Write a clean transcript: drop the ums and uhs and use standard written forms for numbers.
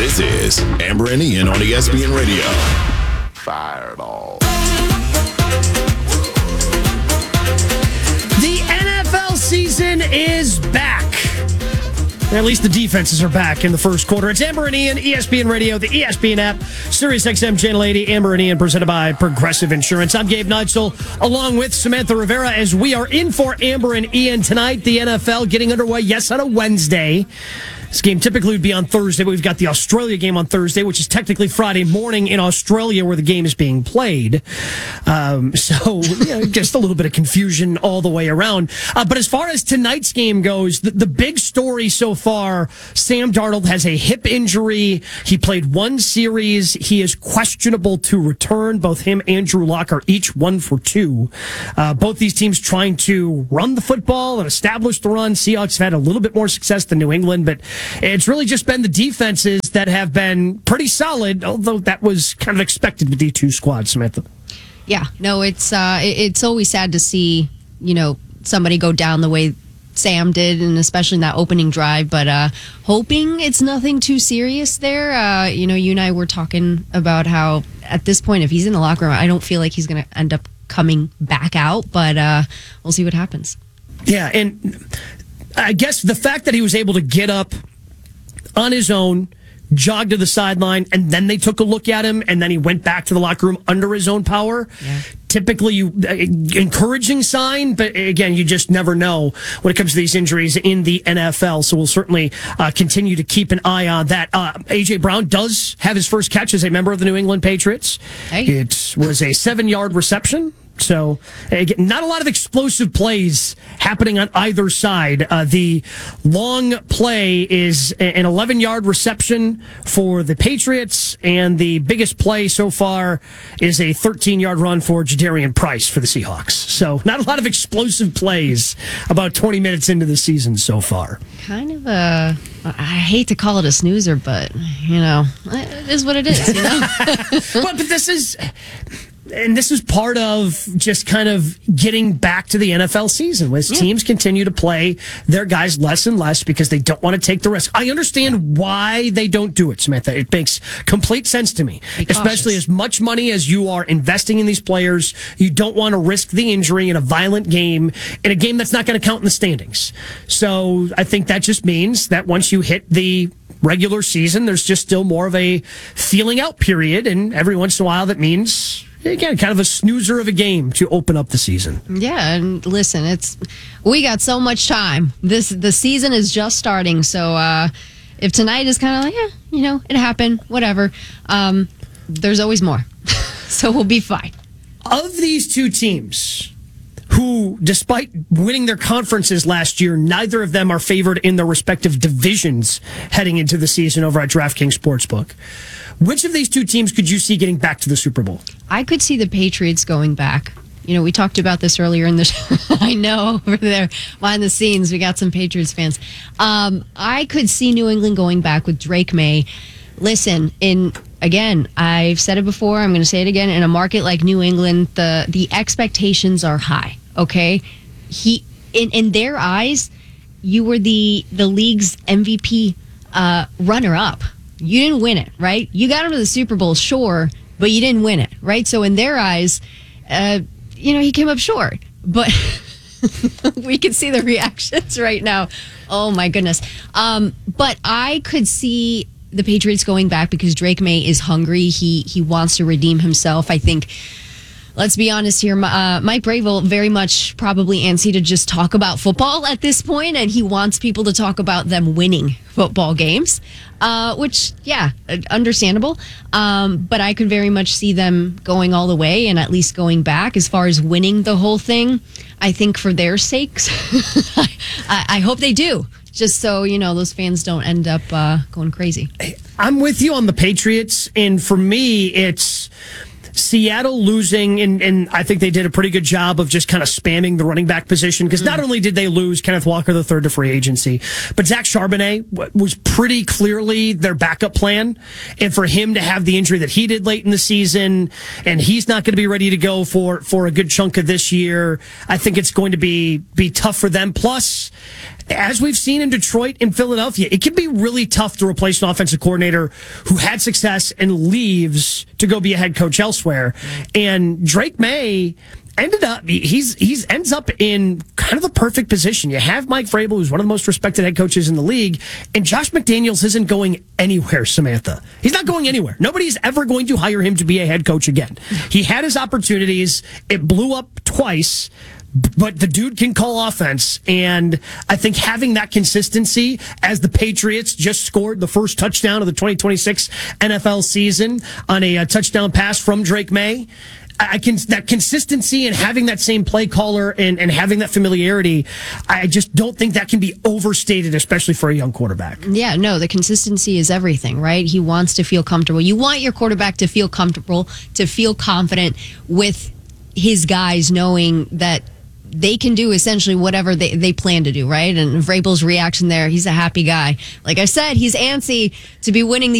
This is Amber and Ian on ESPN Radio. Fireball. The NFL season is back. At least the defenses are back in the first quarter. It's Amber and Ian, ESPN Radio, the ESPN app, Sirius XM Channel 80, Amber and Ian, presented by Progressive Insurance. I'm Gabe Neitzel, along with Samantha Rivera, as we are in for Amber and Ian tonight. The NFL getting underway, yes, on a Wednesday. This game typically would be on Thursday, but we've got the Australia game on Thursday, which is technically Friday morning in Australia where the game is being played. Just a little bit of confusion all the way around. But as far as tonight's game goes, the big story so far, Sam Darnold has a hip injury. He played one series. He is questionable to return. Both him and Drew Lock are each 1 for 2. Both these teams trying to run the football and establish the run. Seahawks have had a little bit more success than New England, but it's really just been the defenses that have been pretty solid, although that was kind of expected with the two squads, Samantha. Yeah, no, it's always sad to see, somebody go down the way Sam did, and especially in that opening drive, but hoping it's nothing too serious there. You and I were talking about how at this point, if he's in the locker room, I don't feel like he's going to end up coming back out, but we'll see what happens. Yeah, and I guess the fact that he was able to get up on his own, jogged to the sideline, and then they took a look at him, and then he went back to the locker room under his own power. Yeah. Typically, encouraging sign, but again, you just never know when it comes to these injuries in the NFL. So we'll certainly continue to keep an eye on that. A.J. Brown does have his first catch as a member of the New England Patriots. Hey. It was a 7-yard reception. So, again, not a lot of explosive plays happening on either side. The long play is an 11-yard reception for the Patriots, and the biggest play so far is a 13-yard run for Jadarian Price for the Seahawks. So, not a lot of explosive plays about 20 minutes into the season so far. Kind of I hate to call it a snoozer, but, it is what it is, Well, but this is part of just kind of getting back to the NFL season, as teams continue to play their guys less and less because they don't want to take the risk. I understand why they don't do it, Samantha. It makes complete sense to me, especially as much money as you are investing in these players. You don't want to risk the injury in a violent game, in a game that's not going to count in the standings. So I think that just means that once you hit the regular season, there's just still more of a feeling out period, and every once in a while that means, again, kind of a snoozer of a game to open up the season. Yeah, and listen, we got so much time. The season is just starting, so if tonight is kind of like, it happened, whatever, there's always more. So we'll be fine. Of these two teams, who, despite winning their conferences last year, neither of them are favored in their respective divisions heading into the season over at DraftKings Sportsbook. Which of these two teams could you see getting back to the Super Bowl? I could see the Patriots going back. We talked about this earlier in the show. I know, over there behind the scenes, we got some Patriots fans. I could see New England going back with Drake May. Listen, again, I've said it before, I'm going to say it again, in a market like New England, the expectations are high, okay? In their eyes, you were the league's MVP runner-up. You didn't win it, right? You got him to the Super Bowl, sure, but you didn't win it, right? So in their eyes, he came up short. But we can see the reactions right now. Oh, my goodness. But I could see the Patriots going back because Drake May is hungry. He wants to redeem himself. I think, let's be honest here, Mike Vrabel very much probably antsy to just talk about football at this point, and he wants people to talk about them winning football games, which, understandable. But I could very much see them going all the way and at least going back as far as winning the whole thing. I think for their sakes, I hope they do. Just so, those fans don't end up going crazy. I'm with you on the Patriots, and for me, it's Seattle losing, and I think they did a pretty good job of just kind of spamming the running back position, because not only did they lose Kenneth Walker III to free agency, but Zach Charbonnet was pretty clearly their backup plan, and for him to have the injury that he did late in the season, and he's not going to be ready to go for a good chunk of this year, I think it's going to be tough for them. Plus, as we've seen in Detroit and Philadelphia, it can be really tough to replace an offensive coordinator who had success and leaves to go be a head coach elsewhere. And Drake May ends up in kind of the perfect position. You have Mike Vrabel, who's one of the most respected head coaches in the league, and Josh McDaniels isn't going anywhere, Samantha. He's not going anywhere. Nobody's ever going to hire him to be a head coach again. He had his opportunities. It blew up twice. But the dude can call offense, and I think having that consistency, as the Patriots just scored the first touchdown of the 2026 NFL season on a touchdown pass from Drake May, that consistency and having that same play caller and having that familiarity, I just don't think that can be overstated, especially for a young quarterback. Yeah, no, the consistency is everything, right? He wants to feel comfortable. You want your quarterback to feel comfortable, to feel confident with his guys, knowing that they can do essentially whatever they plan to do, right? And Vrabel's reaction there, he's a happy guy. Like I said, he's antsy to be winning these